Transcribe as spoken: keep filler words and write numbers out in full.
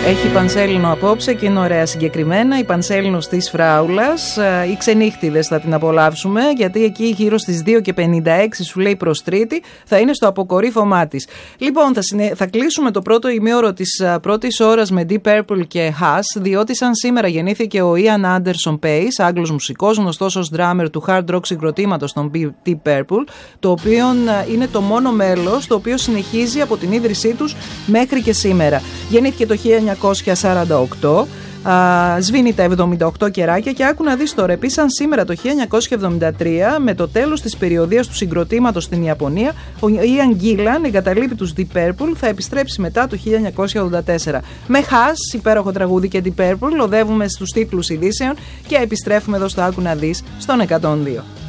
Έχει πανσέλινο απόψε και είναι ωραία συγκεκριμένα. Η πανσέλινος της Φράουλας. Οι ξενύχτιδες θα την απολαύσουμε, γιατί εκεί γύρω στις δύο και πενήντα έξι σου λέει προς Τρίτη θα είναι στο αποκορύφωμά της. Λοιπόν, θα, συνε... θα κλείσουμε το πρώτο ημίωρο της πρώτης ώρας με Deep Purple και Hush, διότι σαν σήμερα γεννήθηκε ο Ian Anderson Pace, Άγγλος μουσικός, γνωστός ως drummer του hard rock συγκροτήματος των Deep Purple, το οποίο είναι το μόνο μέλος το οποίο συνεχίζει από την ίδρυσή τους μέχρι και σήμερα. Γεννήθηκε το χίλια εννιακόσια σαράντα οκτώ, α, σβήνει τα εβδομήντα οκτώ κεράκια και άκου να δεις τώρα, επίσης σαν σήμερα το χίλια εννιακόσια εβδομήντα τρία, με το τέλος της περιοδίας του συγκροτήματος στην Ιαπωνία, ο Ian Gillan εγκαταλείπει τους Deep Purple, θα επιστρέψει μετά το χίλια εννιακόσια ογδόντα τέσσερα. Με Hush, υπέροχο τραγούδι και Deep Purple, οδεύουμε στους τίτλους ειδήσεων και επιστρέφουμε εδώ στο Άκου να δεις στον εκατόν δύο.